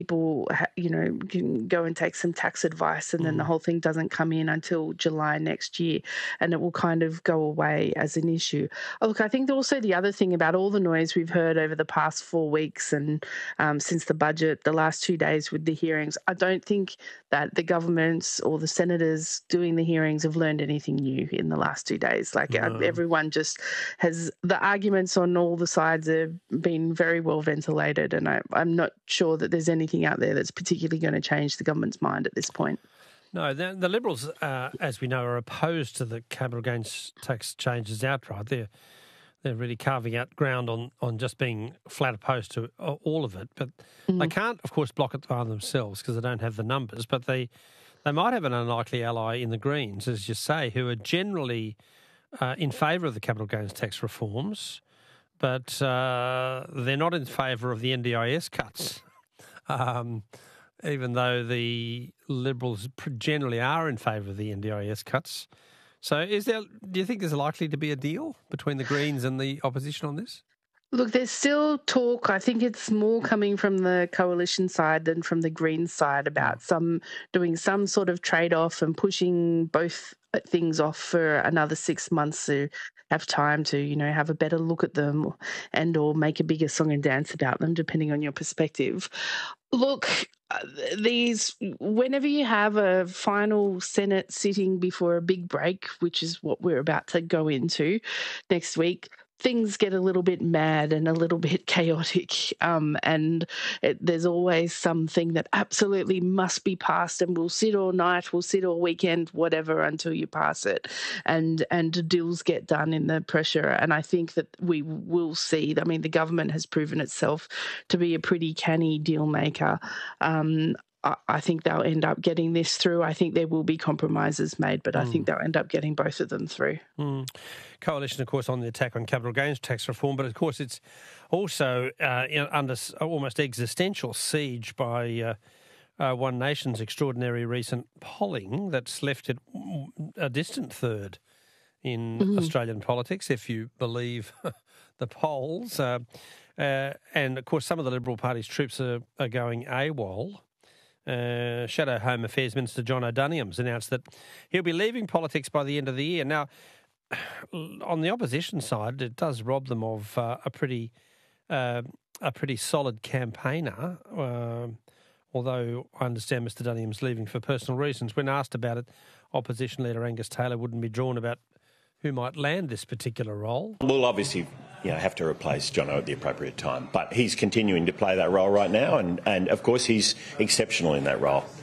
people, can go and take some tax advice, and then the whole thing doesn't come in until July next year, and it will kind of go away as an issue. Oh, look, I think also the other thing about all the noise we've heard over the past 4 weeks and since the budget, the last 2 days with the hearings, I don't think that the governments or the senators doing the hearings have learned anything new in the last 2 days. Everyone just has, the arguments on all the sides have been very well ventilated, and I'm not sure that there's anything out there that's particularly going to change the government's mind at this point. No, the Liberals, as we know, are opposed to the capital gains tax changes outright. They're really carving out ground on just being flat opposed to all of it. But they can't, of course, block it by themselves because they don't have the numbers. But they might have an unlikely ally in the Greens, as you say, who are generally in favour of the capital gains tax reforms, but they're not in favour of the NDIS cuts. Even though the Liberals generally are in favour of the NDIS cuts. So do you think there's likely to be a deal between the Greens and the opposition on this? Look, there's still talk. I think it's more coming from the coalition side than from the Greens side about doing some sort of trade-off and pushing both things off for another 6 months to have time to, have a better look at them and or make a bigger song and dance about them, depending on your perspective. Look, whenever you have a final Senate sitting before a big break, which is what we're about to go into next week, things get a little bit mad and a little bit chaotic, and there's always something that absolutely must be passed, and we'll sit all night, we'll sit all weekend, whatever, until you pass it, and deals get done in the pressure. And I think that we will see, the government has proven itself to be a pretty canny deal maker. I think they'll end up getting this through. I think there will be compromises made, but I think they'll end up getting both of them through. Coalition, of course, on the attack on capital gains tax reform, but of course it's also under almost existential siege by One Nation's extraordinary recent polling that's left it a distant third in Australian politics, if you believe the polls. And, of course, some of the Liberal Party's troops are going AWOL. Shadow Home Affairs Minister John O'Doniham announced that he'll be leaving politics by the end of the year. Now, on the opposition side, it does rob them of a pretty solid campaigner, although I understand Mr Duniham's leaving for personal reasons. When asked about it, opposition leader Angus Taylor wouldn't be drawn about who might land this particular role. We'll obviously have to replace Jono at the appropriate time, but he's continuing to play that role right now, and of course he's exceptional in that role.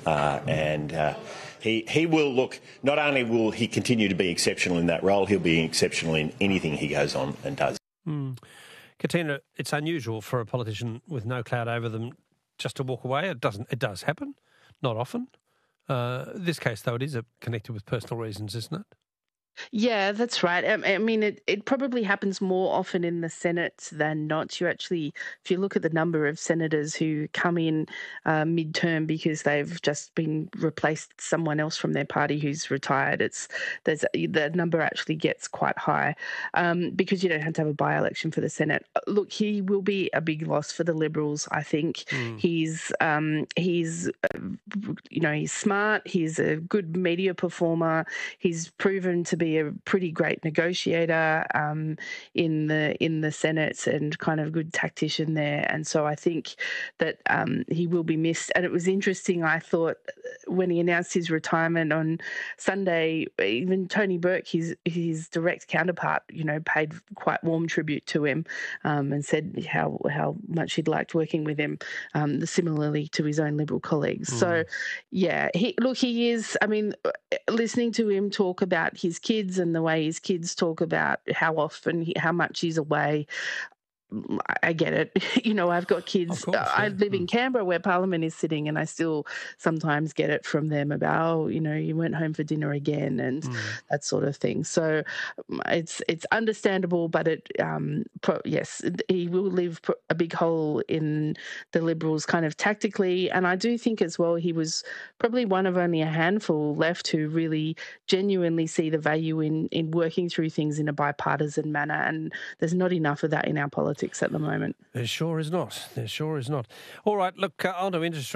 He will look, not only will he continue to be exceptional in that role, he'll be exceptional in anything he goes on and does. Katina, it's unusual for a politician with no cloud over them just to walk away. It does happen, not often. This case, though, it is connected with personal reasons, isn't it? Yeah, that's right. It probably happens more often in the Senate than not. If you look at the number of senators who come in mid-term because they've just been replaced someone else from their party who's retired, the number actually gets quite high because you don't have to have a by-election for the Senate. Look, he will be a big loss for the Liberals, I think. He's smart. He's a good media performer. He's proven to be a pretty great negotiator in the Senate and kind of good tactician there. And so I think that he will be missed. And it was interesting, I thought, when he announced his retirement on Sunday, even Tony Burke, his direct counterpart, paid quite warm tribute to him and said how much he'd liked working with him, similarly to his own Liberal colleagues. So, yeah, he is, listening to him talk about his kids and the way his kids talk about how much he's away, I get it. I've got kids. Course, yeah. I live in Canberra where Parliament is sitting, and I still sometimes get it from them about, you went home for dinner again and that sort of thing. So it's understandable, but yes, he will leave a big hole in the Liberals kind of tactically. And I do think as well he was probably one of only a handful left who really genuinely see the value in working through things in a bipartisan manner. And there's not enough of that in our politics politics at the moment. There sure is not. There sure is not. All right, look, on to interest